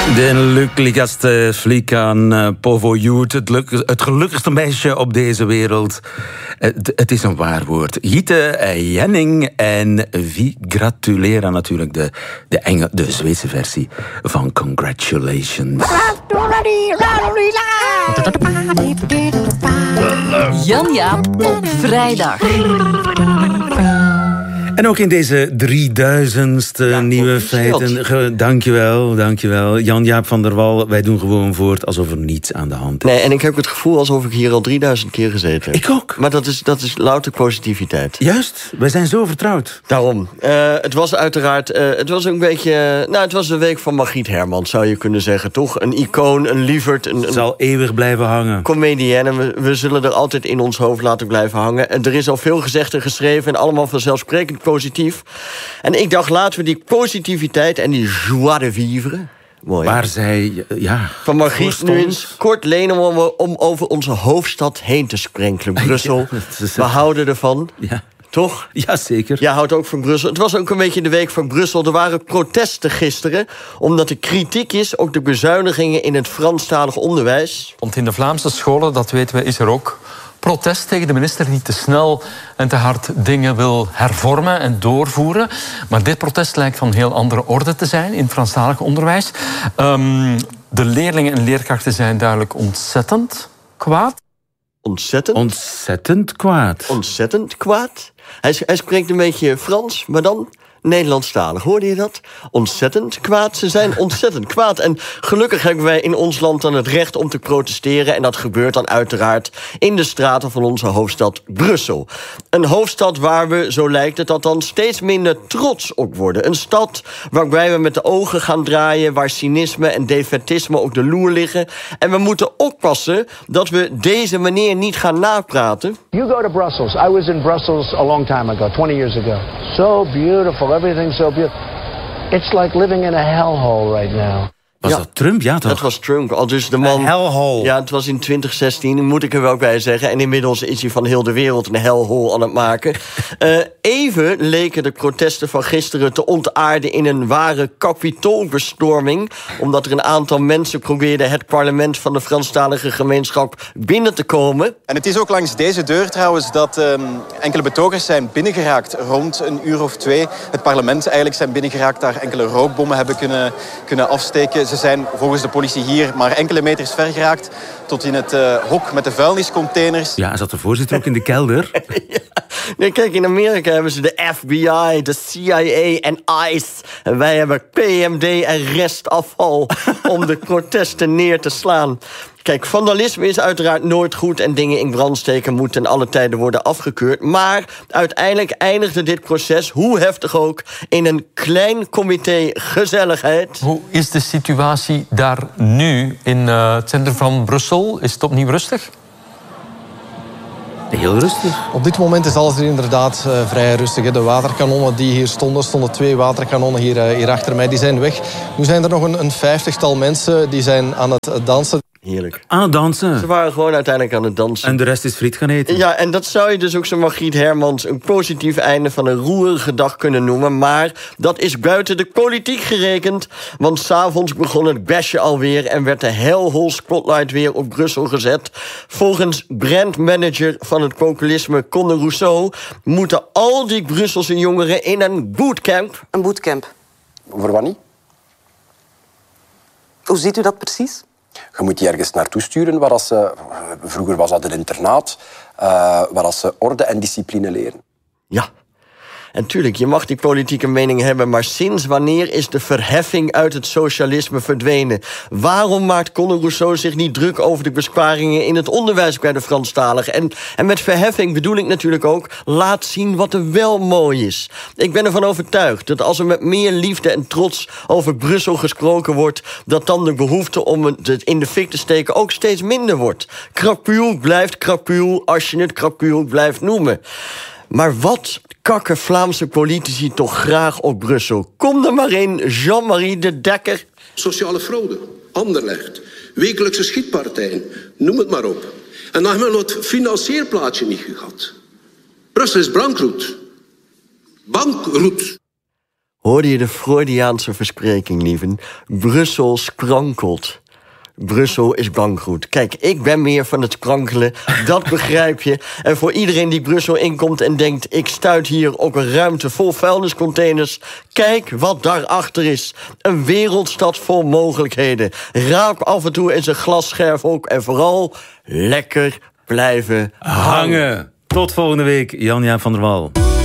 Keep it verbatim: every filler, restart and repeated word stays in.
De lyckligaste flickan på vår jord. Het, luk, het gelukkigste meisje op deze wereld. Het, het is een waar woord. Jytte Jenning. En wie gratuleren natuurlijk de, de, Engel, de Zweedse versie van Congratulations. Jan Jaap op vrijdag. En ook in deze drieduizendste ja, nieuwe feiten. Ge, dankjewel, dankjewel. Jan-Jaap van der Wal, wij doen gewoon voort alsof er niets aan de hand is. Nee, en ik heb het gevoel alsof ik hier al drieduizend keer gezeten heb. Ik ook. Maar dat is, dat is louter positiviteit. Juist, wij zijn zo vertrouwd. Daarom. Uh, het was uiteraard, uh, het was een beetje, nou het was de week van Margriet Hermans, zou je kunnen zeggen, toch? Een icoon, een lieverd. Een, een zal eeuwig blijven hangen. Comedienne, we, we zullen er altijd in ons hoofd laten blijven hangen. En er is al veel gezegd en geschreven en allemaal vanzelfsprekend positief. En ik dacht, laten we die positiviteit en die joie de vivre, mooi, waar zij, ja, van Margriet nu eens kort lenen om, om over onze hoofdstad heen te sprenkelen. Brussel, ja, we houden ervan. Ja. Toch? Ja, zeker. Jij houdt ook van Brussel. Het was ook een beetje de week van Brussel. Er waren protesten gisteren, omdat er kritiek is op de bezuinigingen in het Franstalig onderwijs. Want in de Vlaamse scholen, dat weten we, is er ook protest tegen de minister die te snel en te hard dingen wil hervormen en doorvoeren. Maar dit protest lijkt van heel andere orde te zijn in het Franstalig onderwijs. Um, de leerlingen en leerkrachten zijn duidelijk ontzettend kwaad. Ontzettend? Ontzettend kwaad. Ontzettend kwaad. Hij, hij spreekt een beetje Frans, maar dan Nederlandstalig. Hoorde je dat? Ontzettend kwaad. Ze zijn ontzettend kwaad. En gelukkig hebben wij in ons land dan het recht om te protesteren. En dat gebeurt dan uiteraard in de straten van onze hoofdstad Brussel. Een hoofdstad waar we, zo lijkt het althans, steeds minder trots op worden. Een stad waarbij we met de ogen gaan draaien, waar cynisme en defaitisme op de loer liggen. En we moeten oppassen dat we deze meneer niet gaan napraten. You go to Brussels. I was in Brussels a long time ago, twenty years ago. So beautiful. Everything's so beautiful. It's like living in a hellhole right now. Was ja, dat Trump? Ja, toch? Dat was Trump. Al dus de man. Een hellhole. Ja, het was in twintig zestien, moet ik er wel bij zeggen. En inmiddels is hij van heel de wereld een hellhole aan het maken. uh, even leken de protesten van gisteren te ontaarden in een ware kapitoolbestorming, omdat er een aantal mensen probeerden het parlement van de Franstalige gemeenschap binnen te komen. En het is ook langs deze deur trouwens dat um, enkele betogers zijn binnengeraakt rond een uur of twee. Het parlement eigenlijk zijn binnengeraakt, daar enkele rookbommen hebben kunnen, kunnen afsteken. Ze zijn volgens de politie hier maar enkele meters ver geraakt tot in het uh, hok met de vuilniscontainers. Ja, zat de voorzitter ook in de kelder? Ja. Nee, kijk, in Amerika hebben ze de F B I, de C I A en ICE. En wij hebben P M D en restafval om de protesten neer te slaan. Kijk, vandalisme is uiteraard nooit goed en dingen in brand steken moeten ten alle tijden worden afgekeurd. Maar uiteindelijk eindigde dit proces, hoe heftig ook, in een klein comité gezelligheid. Hoe is de situatie daar nu in uh, het centrum van Brussel? Is het opnieuw rustig? Heel rustig. Op dit moment is alles er inderdaad uh, vrij rustig. Hè. De waterkanonnen die hier stonden, stonden twee waterkanonnen hier, uh, hier achter mij, die zijn weg. Nu zijn er nog een, een vijftigtal mensen die zijn aan het dansen. Heerlijk. Aan het dansen. Ze waren gewoon uiteindelijk aan het dansen. En de rest is friet gaan eten. Ja, en dat zou je dus ook zo Margriet Hermans een positief einde van een roerige dag kunnen noemen. Maar dat is buiten de politiek gerekend. Want 's avonds begon het basje alweer en werd de hellhole spotlight weer op Brussel gezet. Volgens brandmanager van het populisme Conor Rousseau moeten al die Brusselse jongeren in een bootcamp. Een bootcamp. Voor wat niet? Hoe ziet u dat precies? Je moet die ergens naartoe sturen waar als ze... Vroeger was dat een internaat, uh, waar als ze orde en discipline leren. Ja. En tuurlijk, je mag die politieke mening hebben, maar sinds wanneer is de verheffing uit het socialisme verdwenen? Waarom maakt Conor Rousseau zich niet druk over de besparingen in het onderwijs bij de Franstaligen? En, en met verheffing bedoel ik natuurlijk ook, laat zien wat er wel mooi is. Ik ben ervan overtuigd dat als er met meer liefde en trots over Brussel gesproken wordt, dat dan de behoefte om het in de fik te steken ook steeds minder wordt. Krapul blijft krapul als je het krapul blijft noemen. Maar wat kakken Vlaamse politici toch graag op Brussel? Kom er maar in, Jean-Marie de Dekker. Sociale fraude, Anderlecht, wekelijkse schietpartijen, noem het maar op. En dan hebben we het financierplaatje niet gehad. Brussel is bankroet. Bankroet. Hoorde je de Freudiaanse verspreking, lieven? Brussel sprankelt. Brussel is bankroet. Kijk, ik ben meer van het sprankelen, dat begrijp je. En voor iedereen die Brussel inkomt en denkt... ik stuit hier op een ruimte vol vuilniscontainers... kijk wat daarachter is. Een wereldstad vol mogelijkheden. Raap af en toe eens een glasscherf ook. En vooral lekker blijven hangen. hangen. Tot volgende week, Jan-Jaap van der Wal.